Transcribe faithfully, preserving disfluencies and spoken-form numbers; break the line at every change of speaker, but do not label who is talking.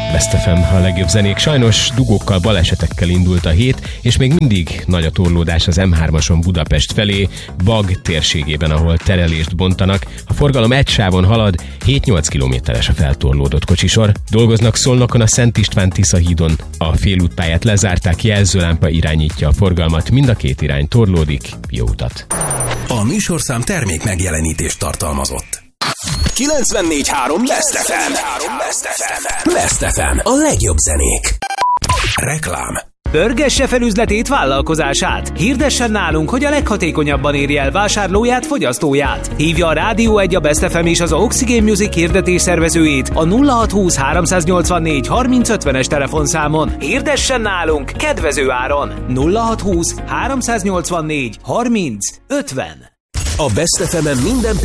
Best ef em, a legjobb zenék. Sajnos dugókkal, balesetekkel indult a hét, és még mindig nagy a torlódás az em hármason Budapest felé, Bag térségében, ahol terelést bontanak. A forgalom egy sávon halad, hét-nyolc kilométeres a feltorlódott kocsisor. Dolgoznak Szolnokon a Szent István-Tisza hídon. A félútpályát lezárták, jelzőlámpa irányítja a forgalmat, mind a két irány torlódik. Jó utat!
A műsorszám termék megjelenítést tartalmazott. kilencvennégy három Best ef em. Best ef em. A legjobb zenék. Reklám.
Pörgesse fel üzletét, vállalkozását. Hirdessen nálunk, hogy a leghatékonyabban érje el vásárlóját, fogyasztóját. Hívja a Rádió egy, a Best ef em és az Oxygen Music hirdetés szervezőjét a nulla hat húsz háromszáznyolcvannégy harminc ötvenes telefonszámon. Hirdessen nálunk kedvező áron. nulla hat húsz háromszáznyolcvannégy harminc ötven.
A Best ef em-en minden